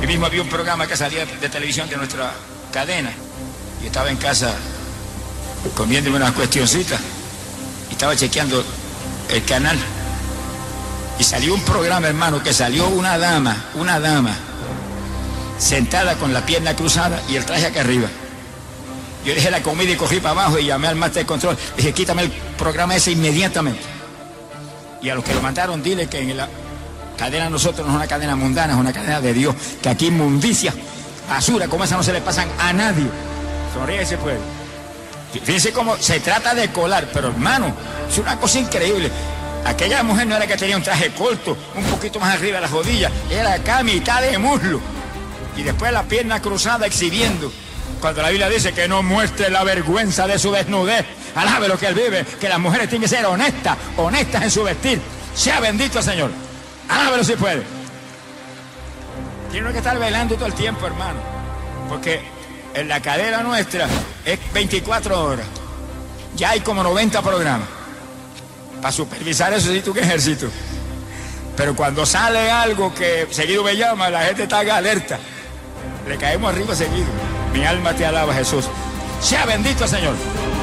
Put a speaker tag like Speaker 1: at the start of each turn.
Speaker 1: Y mismo había un programa que salía de televisión de nuestra cadena. Y estaba en casa comiéndome unas cuestioncitas. Y estaba chequeando el canal. Y salió un programa, hermano, que salió una dama, sentada con la pierna cruzada y el traje acá arriba. Yo dejé la comida y cogí para abajo y llamé al máster de control. Dije, quítame el programa ese inmediatamente. Y a los que lo mandaron, dile que en la cadena de nosotros no es una cadena mundana, es una cadena de Dios. Que aquí inmundicia, basura como esa no se le pasan a nadie. Sonríe ese pueblo. Fíjense cómo se trata de colar, pero hermano, es una cosa increíble. Aquella mujer no era que tenía un traje corto, un poquito más arriba de las rodillas, era acá a mitad de muslo. Y después la pierna cruzada exhibiendo. Cuando la Biblia dice que no muestre la vergüenza de su desnudez, alabe lo que él vive, que las mujeres tienen que ser honestas en su vestir. Sea bendito el Señor. Alábelo si puede. Tiene que estar velando todo el tiempo, hermano, porque en la cadena nuestra es 24 horas. Ya hay como 90 programas. Para supervisar eso sí tú que ejército. Pero cuando sale algo que seguido me llama, la gente está alerta. Le caemos arriba seguido. Mi alma te alaba, Jesús. Sea bendito el Señor.